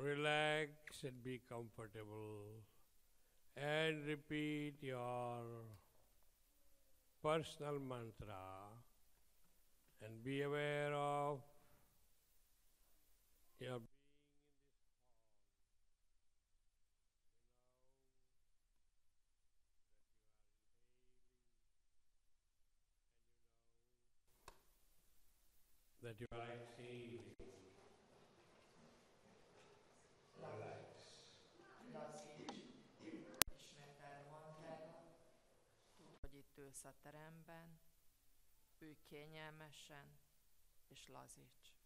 Relax and be comfortable and repeat your personal mantra and be aware of your that you are exhaling. Relax. Lazíts, ismét erre mantrára, hogy itt ülsz a teremben, ülj kényelmesen és lazíts.